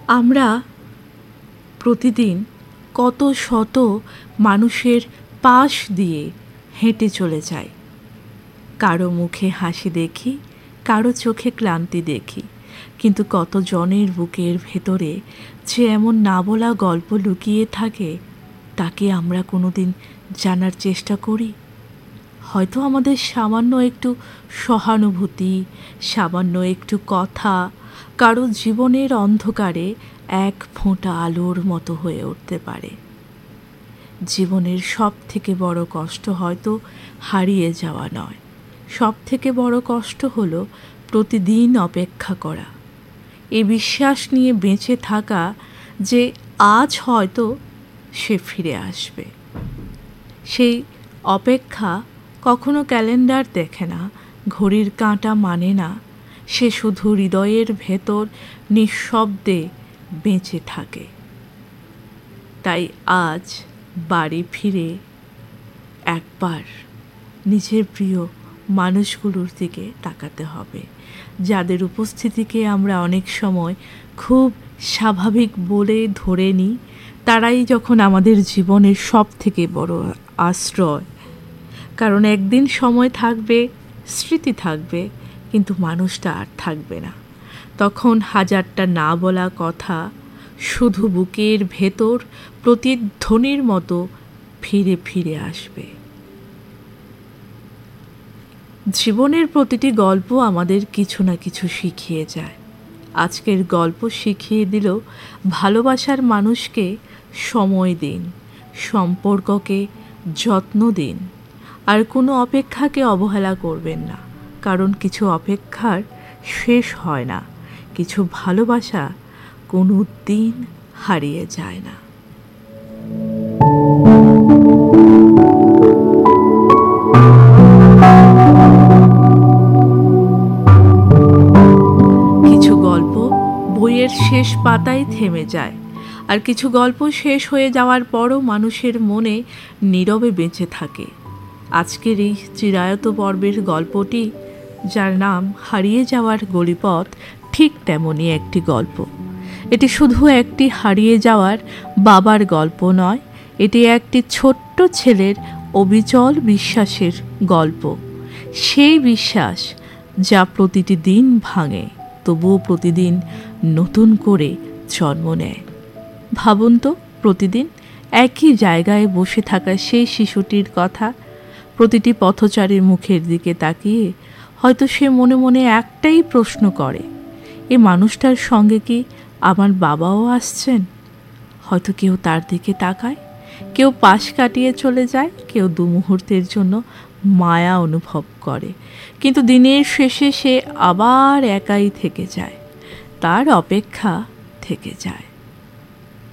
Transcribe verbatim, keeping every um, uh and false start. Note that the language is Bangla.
আমরা প্রতিদিন কত শত মানুষের পাশ দিয়ে হেঁটে চলে যাই। কারো মুখে হাসি দেখি, কারো চোখে ক্লান্তি দেখি, কিন্তু কত জনের বুকের ভেতরে যে এমন না বলা গল্প লুকিয়ে থাকে তাকে আমরা কোনো দিন জানার চেষ্টা করি। হয়তো আমাদের সামান্য একটু সহানুভূতি, সামান্য একটু কথা কারো জীবনের অন্ধকারে এক ফোঁটা আলোর মতো হয়ে উঠতে পারে। জীবনের সব থেকে বড় কষ্ট হয়তো হারিয়ে যাওয়া নয়, সব থেকে বড় কষ্ট হলো প্রতিদিন অপেক্ষা করা, এ বিশ্বাস নিয়ে বেঁচে থাকা যে আজ হয়তো সে ফিরে আসবে। সেই অপেক্ষা কখনো ক্যালেন্ডার দেখে না, ঘড়ির কাঁটা মানে না, সে শুধু হৃদয়ের ভেতর নিঃশব্দে বেঁচে থাকে। তাই আজ বাড়ি ফিরে একবার নিজের প্রিয় মানুষগুলোর দিকে তাকাতে হবে, যাদের উপস্থিতিকে আমরা অনেক সময় খুব স্বাভাবিক বলে ধরে নিই। তারাই যখন আমাদের জীবনের সব থেকে বড় আশ্রয়। কারণ একদিন সময় থাকবে, স্মৃতি থাকবে, কিন্তু মানুষটা আর থাকবে না। তখন হাজারটা না বলা কথা শুধু বুকের ভেতর প্রতিধ্বনির মতো ফিরে ফিরে আসবে। জীবনের প্রতিটি গল্প আমাদের কিছু না কিছু শিখিয়ে যায়। আজকের গল্প শিখিয়ে দিল ভালোবাসার মানুষকে সময় দিন, সম্পর্ককে যত্ন দিন, আর কোনো অপেক্ষাকে অবহেলা করবেন না। কারণ কিছু অপেক্ষার শেষ হয় না, কিছু ভালোবাসা কোনো দিন হারিয়ে যায় না। কিছু গল্প বইয়ের শেষ পাতায় থেমে যায়, আর কিছু গল্প শেষ হয়ে যাওয়ার পরও মানুষের মনে নীরবে বেঁচে থাকে। আজকের এই চিরায়ত পর্বের গল্পটি, যার নাম হারিয়ে যাওয়ার গলিপথ, ঠিক তেমনই একটি গল্প। এটি শুধু একটি হারিয়ে যাওয়ার বাবার গল্প নয়, এটি একটি ছোট্ট ছেলের অবিচল বিশ্বাসের গল্প। সেই বিশ্বাস যা প্রতিটি দিন ভাঙে, তবুও প্রতিদিন নতুন করে জন্ম নেয়। ভাবুন তো, প্রতিদিন একই জায়গায় বসে থাকা সেই শিশুটির কথা। প্রতিটি পথচারীর মুখের দিকে তাকিয়ে হয়তো সে মনে মনে একটাই প্রশ্ন করে, এ মানুষটার সঙ্গে কি আমার বাবাও আসছেন? হয়তো কেউ তার দিকে তাকায়, কেউ পাশ কাটিয়ে চলে যায়, কেউ দু মুহূর্তের জন্য মায়া অনুভব করে, কিন্তু দিনের শেষে সে আবার একাই থেকে যায়, তার অপেক্ষা থেকে যায়।